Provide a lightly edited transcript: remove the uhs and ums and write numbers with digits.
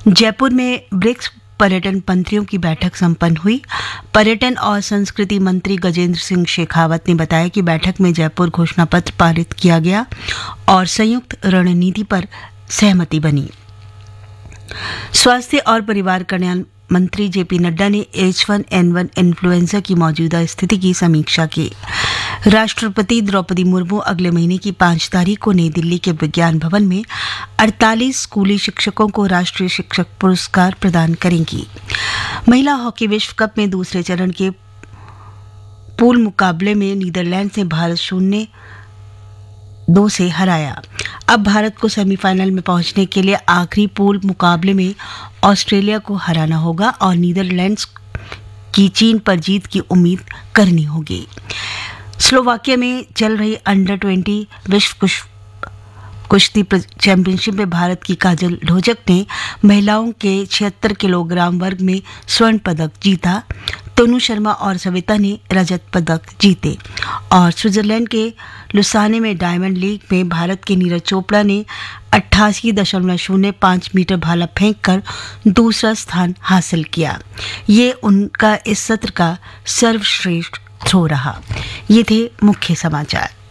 जयपुर में ब्रिक्स पर्यटन मंत्रियों की बैठक संपन्न हुई। पर्यटन और संस्कृति मंत्री गजेंद्र सिंह शेखावत ने बताया कि बैठक में जयपुर घोषणा पत्र पारित किया गया और संयुक्त रणनीति पर सहमति बनी। स्वास्थ्य और परिवार कल्याण मंत्री जेपी नड्डा ने H1N1 इन्फ्लुएंजा की मौजूदा स्थिति की समीक्षा की। राष्ट्रपति द्रौपदी मुर्मू अगले महीने की 5 तारीख को नई दिल्ली के विज्ञान भवन में 48 स्कूली शिक्षकों को राष्ट्रीय शिक्षक पुरस्कार प्रदान करेंगी। महिला हॉकी विश्व कप में दूसरे चरण के पूल मुकाबले में नीदरलैंड्स ने भारत 0-2 से हराया। अब भारत को सेमीफाइनल में पहुंचने के लिए आखिरी पूल मुकाबले में ऑस्ट्रेलिया को हराना होगा और नीदरलैंड्स की चीन पर जीत की उम्मीद करनी होगी। स्लोवाकिया में चल रही अंडर 20 विश्व कुश्ती चैंपियनशिप में भारत की काजल ढोजक ने महिलाओं के 76 किलोग्राम वर्ग में स्वर्ण पदक जीता। तनु शर्मा और सविता ने रजत पदक जीते और स्विट्जरलैंड के लुसाने में डायमंड लीग में भारत के नीरज चोपड़ा ने 88.05 मीटर भाला फेंककर दूसरा स्थान हासिल किया। ये उनका इस सत्र का सर्वश्रेष्ठ थ्रो रहा। ये थे मुख्य समाचार।